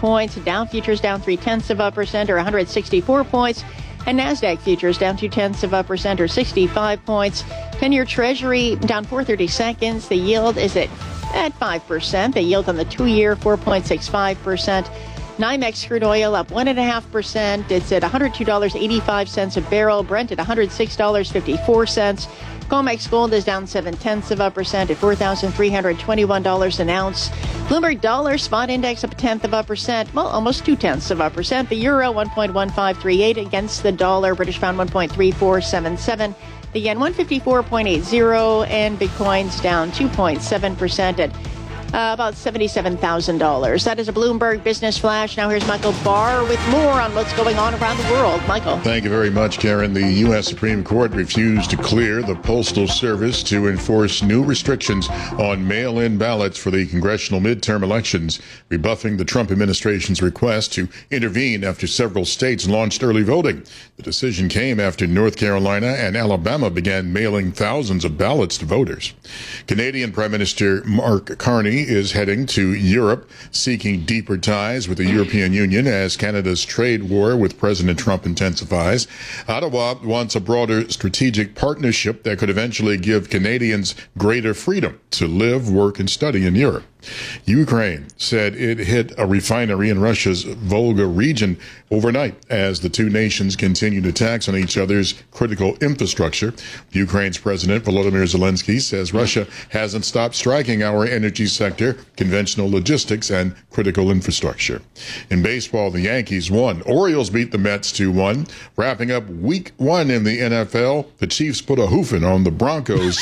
points. Dow futures down 0.3% or 164 points. And NASDAQ futures down 0.2% or 65 points. 10-year Treasury down 4/32. The yield is at 5%. The yield on the 2-year, 4.65%. NYMEX crude oil up 1.5%. It's at $102.85 a barrel. Brent at $106.54. COMEX gold is down 0.7% at $4,321 an ounce. Bloomberg dollar spot index up 0.1%, well, almost 0.2%. The euro 1.1538 against the dollar. British pound 1.3477. The yen 154.80, and Bitcoin's down 2.7% at about $77,000. That is a Bloomberg Business Flash. Now here's Michael Barr with more on what's going on around the world. Michael. Thank you very much, Karen. The U.S. Supreme Court refused to clear the Postal Service to enforce new restrictions on mail-in ballots for the congressional midterm elections, rebuffing the Trump administration's request to intervene after several states launched early voting. The decision came after North Carolina and Alabama began mailing thousands of ballots to voters. Canadian Prime Minister Mark Carney is heading to Europe, seeking deeper ties with the European Union as Canada's trade war with President Trump intensifies. Ottawa wants a broader strategic partnership that could eventually give Canadians greater freedom to live, work, and study in Europe. Ukraine said it hit a refinery in Russia's Volga region overnight as the two nations continued attacks on each other's critical infrastructure. Ukraine's President Volodymyr Zelensky says Russia hasn't stopped striking our energy sector, conventional logistics, and critical infrastructure. In baseball, the Yankees won. Orioles beat the Mets 2-1. Wrapping up week 1 in the NFL, the Chiefs put a hoofing on the Broncos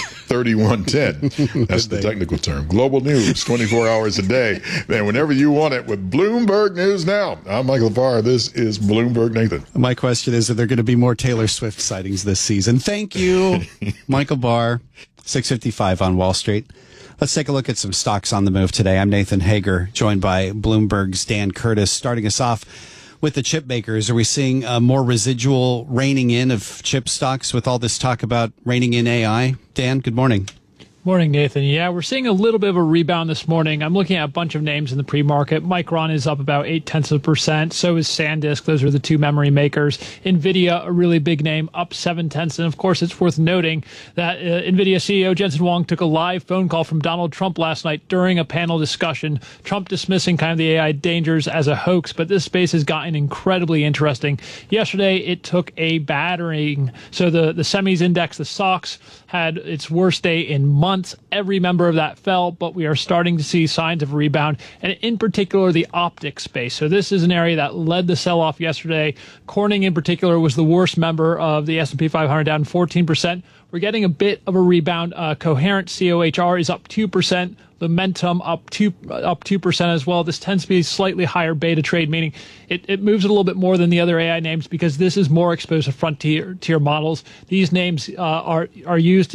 31-10. That's the technical term. Global news, 24 hours a day, and whenever you want it with Bloomberg News Now. I'm Michael Barr. This is Bloomberg Nathan. My question is, are there going to be more Taylor Swift sightings this season? Thank you, Michael Barr. 6:55 on Wall Street. Let's take a look at some stocks on the move today. I'm Nathan Hager, joined by Bloomberg's Dan Curtis. Starting us off with the chip makers, are we seeing more residual reining in of chip stocks with all this talk about reining in AI? Dan, good morning. Morning, Nathan. Yeah, we're seeing a little bit of a rebound this morning. I'm looking at a bunch of names in the pre-market. Micron is up about 0.8%. So is SanDisk. Those are the two memory makers. NVIDIA, a really big name, up 0.7. And of course, it's worth noting that NVIDIA CEO Jensen Huang took a live phone call from Donald Trump last night during a panel discussion. Trump dismissing kind of the AI dangers as a hoax, but this space has gotten incredibly interesting. Yesterday, it took a battering. So the semis index, the SOX, had its worst day in months. Every member of that fell, but we are starting to see signs of rebound, and in particular, the optics space. So this is an area that led the sell-off yesterday. Corning, in particular, was the worst member of the S&P 500, down 14%. We're getting a bit of a rebound. Coherent, COHR, is up 2%. Lumentum up 2% as well. This tends to be a slightly higher beta trade, meaning it moves a little bit more than the other AI names because this is more exposed to frontier models. These names are used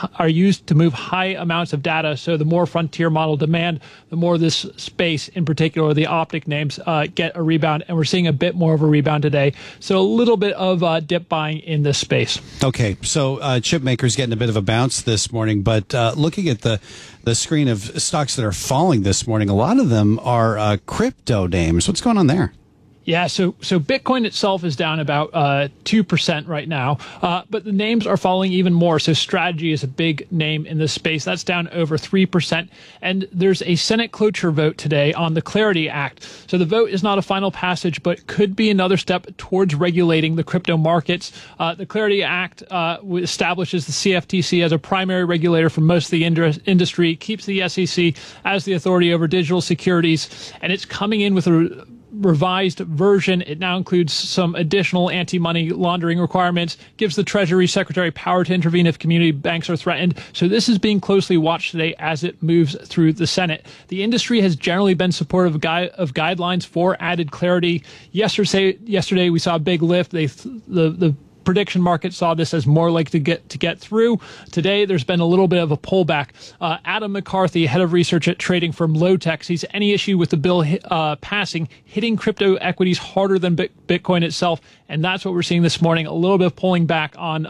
to move high amounts of data. So the more frontier model demand, the more this space, in particular the optic names, get a rebound, and we're seeing a bit more of a rebound today. So a little bit of dip buying in this space. Okay, so chip makers getting a bit of a bounce this morning, but looking at the screen of stocks that are falling this morning, a lot of them are crypto names. What's going on there? Yeah, so Bitcoin itself is down about 2% right now, but the names are falling even more. So Strategy is a big name in this space. That's down over 3%. And there's a Senate cloture vote today on the Clarity Act. So the vote is not a final passage, but could be another step towards regulating the crypto markets. The Clarity Act establishes the CFTC as a primary regulator for most of the industry, keeps the SEC as the authority over digital securities, and it's coming in with a revised version. It now includes some additional anti-money laundering requirements, gives the Treasury Secretary power to intervene if community banks are threatened. So this is being closely watched today as it moves through the Senate. The industry has generally been supportive of guidelines for added clarity. Yesterday we saw a big lift. The prediction market saw this as more likely to get through. Today, there's been a little bit of a pullback. Adam McCarthy, head of research at trading firm Lotex, sees any issue with the bill passing, hitting crypto equities harder than Bitcoin itself, and that's what we're seeing this morning. A little bit of pulling back on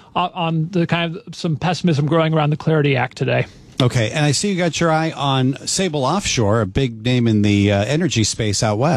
the kind of some pessimism growing around the Clarity Act today. Okay, and I see you got your eye on Sable Offshore, a big name in the energy space out west.